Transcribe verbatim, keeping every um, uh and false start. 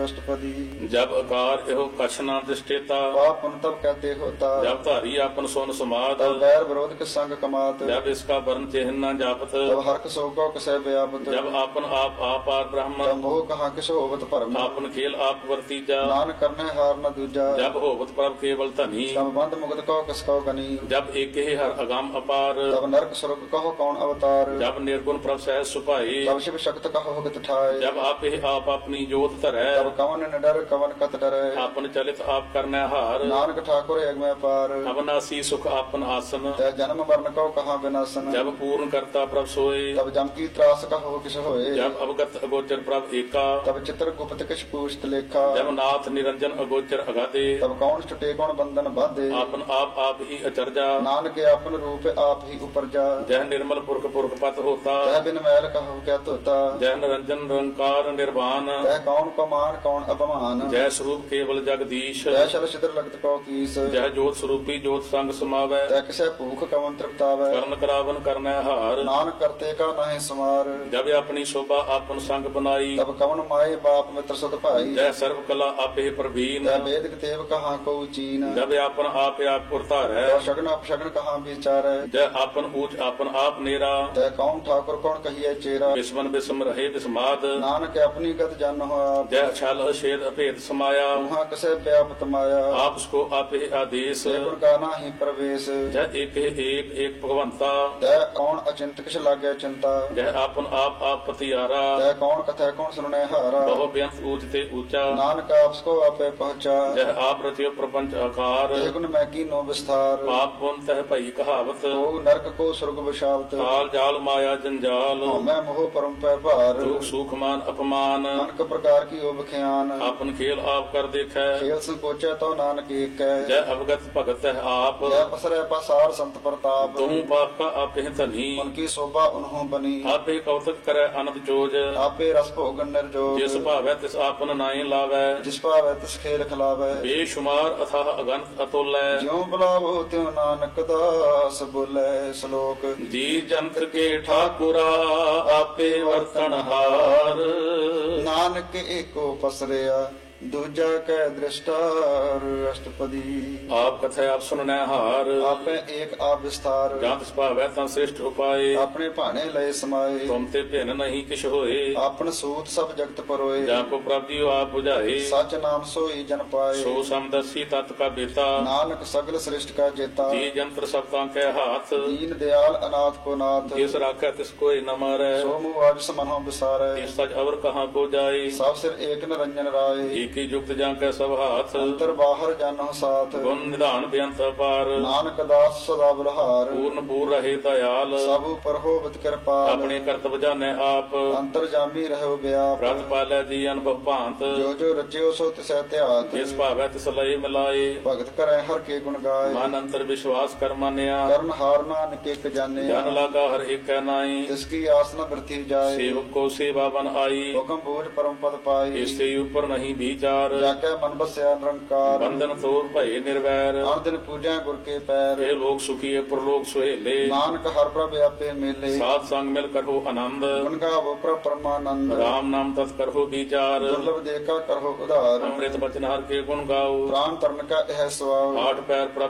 अष्टपदी। जब अकार एहो कछ न दृष्टेता, पाप पुण्य तब कहते होता। जब धारी आपन सोन समात, तब बैर विरोध के संग कमात। जब इसका वर्ण चिन्ह न जापत, तब हर्क शोको कसै व्यापत। जब आपन आप आपार ब्रह्म, तब मोह कहाँ किस होवत भरम। आपन खेल आप वर्तीजा, नान करने हार न दूजा। जब होवत प्रभ केवल धनी, तब बंद मुगत कहो किस कहो गनी। जब एक ही हर अगाम अपार, तब नरक स्वर्ग कहो कौन अवतार। जब निर्गुण प्रभ सहज सुपाई, तब शिव शक्त कहो गत ठाय। जब आप ही आप अपनी जोत धरै, तब कवन न डर कवन कत डरै। आपन चलित आप करने हार, नानक ठाकुर एक में पार। अविनाशी सुख आपन आसन, तै जन्म मरण कहो कहाँ विनाशन। जब पूर्ण करता प्रभ सोए, तब जम की त्रास कहो किस होए। जब अवगत अगोचर प्रभ एका, तब चित्र गुप्त किस पूछत लेखा। जब नाथ निरंजन अगोचर अगाधे, तब कौन छुटे कौन बंधन बाधे। आपन आप आप ही अचरजा, नानक आपन रूप आप ही उपरजा। जह निर्मल पुरख पुरख पत होता, तह बिन मैल कहो क्या तोता। जह निरंजन निरंकार निर्वाण, तह कौन को मान कौन अपमान। जय स्वरूप केवल जगदीश, तह शल छिद्र लगत कौ कीस। जय जोत स्वरूपी जोत संग समावै, तह किसे भूख कवन तृप्तावै। करण करावन करनै हार, नानक करते का नहीं समार। जब अपनी शोभा आपन संग बनाई, तब कवन माए बाप मित्र सत भाई। जय सर्व कला आपे प्रवीण, तह वेद तेव कहाँ को चीन। जब आपन आप आप पुरतार है, तह शगन अपशगन कहाँ विचार। जय आपन ऊंच आपन आप नेरा, तह कौन ठाकुर कौन कहिए चेरा। विस्मन विस्म रहे विस्माद, नानक अपनी गत जान हो आप। जय छल छेद अभेद समाया, वहाँ कसे व्यापत माया। आप उसको आपे आदेश, गुण का नाही प्रवेश। जय एक ही एक एक भगवंता, तह कौन अचिंत किस लागे चिंता। जय आपन आप आप पतियारा, तह कौन कथा कौन सुनने हारा। बहु व्यंत ऊंच ते ऊंचा, नानक आपको आपे पहुँचा। जय आप रचियो प्रपंच आकार, एक गुण मैं की नो विस्तार। पाप पुन तह भई कहावत, ओ नरक को स्वर्ग विशावत। काल जाल माया जंजाल, मैं मोह परम पै भार। दुख सुख मान अपमान, अनक प्रकार की ओब ख्यान। आपन खेल आप कर देखै, खेल संकोचे तो नानक एक है। जय अवगत भगत है आप, जय पसरे पसार संत प्रताप। तुम पाप का आपे धनी, उनकी शोभा उन्हों बनी। आपे कौतक करे अनंत जोज, आपे रस भोगन निर्जोग। जिस भावै तिस आपन नाई लावै, जिस पावै तिस खेल खिलावै। बेशुमार अथाह अगंत अतुलै, ज्यों बुलावो त्यों नानक दास बोले श्लोक। जी जंत के ठाकुरा आपे वर्तन हार, नानक एको पसरिया दूजा कै दृष्टार। अष्टपदी। आप कथे आप सुनने हार, आपे एक आप विस्तार। जात भावै तं श्रेष्ठ उपाय, अपने भाने लय समाये। तुम ते भिन नहीं किछ होए, आपन सूत सब जगत परोए। जाको प्रभ जी आप बुझाए, सच नाम सोई जन पाए। सो समदर्शी तत् का बेता, नानक सगल श्रेष्ठ का जेता। जी जंत्र सबका के हाथ, दीन दयाल अनाथ को नाथ। जिस राखै तिस कोई न मारै, सो मुँह आज समनों बिसारे। तिस सज अवर कहाँ को जाए, सब सिर एक निरंजन राय। एक ही युक्त जांकै सब हाथ, अंतर बाहर जानो साथ। गुण निधान बेअंत अपार, नानक दास सदा बलहार। पूर्ण पूर रहे दयाल, सब पर होवत कृपाल। अपने कर्तव्य जाने आप, अंतर जामी रहो व्याप। व्रत पालै जी अनुभव भांत, जो जो रचियो सो तिसै त्यात। जिस भावै तिस लय मिलाए, भगत करे हर के गुण गाय। मन अंतर विश्वास कर मानिया, कर्ण हार नानक एक जाने। जन लागा हर एक नाई, तिसकी आस न वृथी जाए। सेवक को सेवा बन आई, हुक्म बूझ परम पद पाई। इससे ऊपर नहीं विचार, जाके मन बसया निरंकार। बंधन तोड़ भय निर्वैर, हर दिन पूजा गुर के पैर। हे लोग सुखी प्रलोक सुहेले, नानक हर प्रभ आपे मेले। साथ संग मिल करो आनंद, गुण गावो प्रभ परमानंद। राम नाम तत् करो विचार, दुर्लभ देखा करो उधार। अमृत बचन हर के गुण गाओ, प्राण तरण का यह स्वभाव। आठ पैर प्रभ